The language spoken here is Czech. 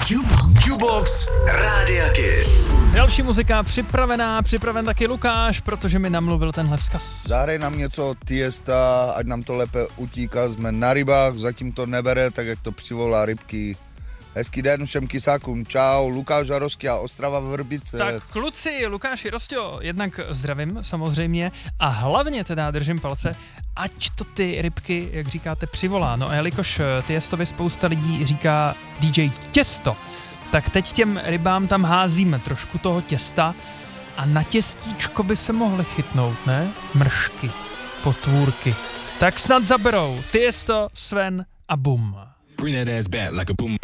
Jukebox Rádia Kiss. Další muzika připraven taky Lukáš, protože mi namluvil tenhle vzkaz. Zahraj nám něco Tiesta, ať nám to lépe utíká, jsme na rybách, zatím to nebere, tak jak to přivolá rybky. Hezký den všem kysákům, čau, Lukáš Žarovský a Ostrava Vrbice. Tak kluci, Lukáši, Rostio, jednak zdravím samozřejmě a hlavně teda držím palce, ať to ty rybky, jak říkáte, přivolá. No a jelikož Tiestovi spousta lidí říká DJ Těsto, tak teď těm rybám tam házíme trošku toho těsta a na těstíčko by se mohly chytnout, ne? Mršky, potvůrky. Tak snad zaberou Tiesto, Sven a bum. Bring that ass back like a boom.